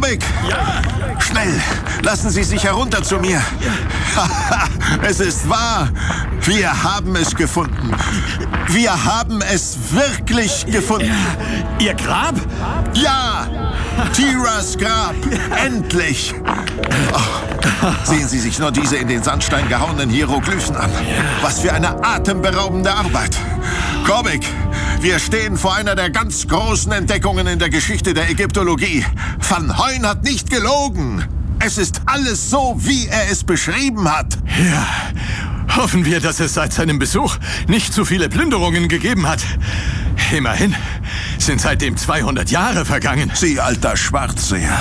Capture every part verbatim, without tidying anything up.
Corbig! Ja? Schnell! Lassen Sie sich herunter zu mir! Es ist wahr! Wir haben es gefunden! Wir haben es wirklich gefunden! Ihr Grab? Ja! Tiras Grab! Endlich! Oh, sehen Sie sich nur diese in den Sandstein gehauenen Hieroglyphen an. Was für eine atemberaubende Arbeit! Corbig, wir stehen vor einer der ganz großen Entdeckungen in der Geschichte der Ägyptologie. Van Hoyn hat nicht gelogen. Es ist alles so, wie er es beschrieben hat. Ja, hoffen wir, dass es seit seinem Besuch nicht zu viele Plünderungen gegeben hat. Immerhin sind seitdem zweihundert Jahre vergangen. Sie alter Schwarzseher.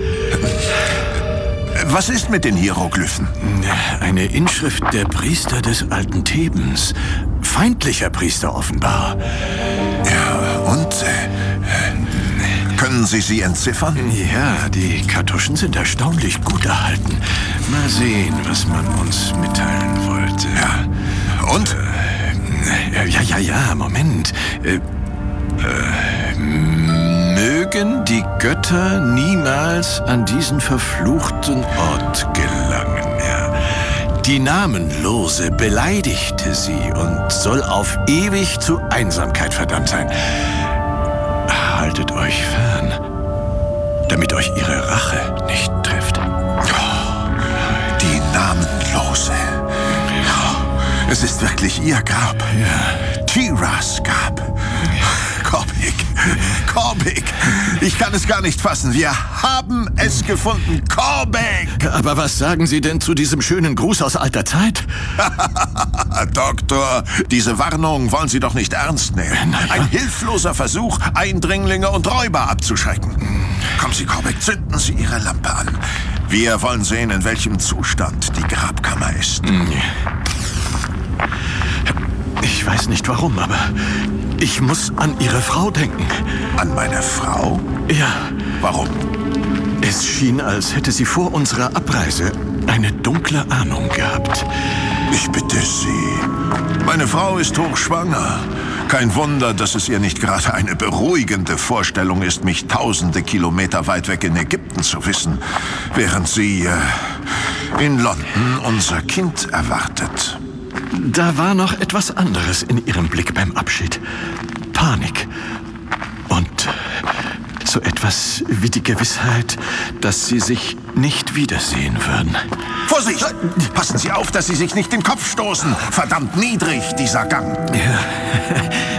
Was ist mit den Hieroglyphen? Eine Inschrift der Priester des alten Thebens. Feindlicher Priester offenbar. Ja, und? Äh, können Sie sie entziffern? Ja, die Kartuschen sind erstaunlich gut erhalten. Mal sehen, was man uns mitteilen wollte. Ja. Und? Äh, ja, ja, ja, Moment. Äh, äh, mögen die Götter niemals an diesen verfluchten Ort gelangen, ja. Die Namenlose beleidigte sie und soll auf ewig zu Einsamkeit verdammt sein. Haltet euch fern, damit euch ihre Rache nicht trifft. Oh, die Namenlose. Oh, es ist wirklich ihr Grab. Ja. Tiras Grab. Corbig, Corbig, ich kann es gar nicht fassen. Wir haben es gefunden. Corbig! Aber was sagen Sie denn zu diesem schönen Gruß aus alter Zeit? Doktor, diese Warnung wollen Sie doch nicht ernst nehmen. Ja. Ein hilfloser Versuch, Eindringlinge und Räuber abzuschrecken. Kommen Sie, Corbig, zünden Sie Ihre Lampe an. Wir wollen sehen, in welchem Zustand die Grabkammer ist. Ich weiß nicht warum, aber ich muss an Ihre Frau denken. An meine Frau? Ja. Warum? Es schien, als hätte sie vor unserer Abreise eine dunkle Ahnung gehabt. Ich bitte Sie. Meine Frau ist hochschwanger. Kein Wunder, dass es ihr nicht gerade eine beruhigende Vorstellung ist, mich tausende Kilometer weit weg in Ägypten zu wissen, während sie äh, in London unser Kind erwartet. Da war noch etwas anderes in ihrem Blick beim Abschied. Panik. Und so etwas wie die Gewissheit, dass sie sich nicht wiedersehen würden. Vorsicht! Passen Sie auf, dass Sie sich nicht den Kopf stoßen. Verdammt niedrig, dieser Gang. Ja,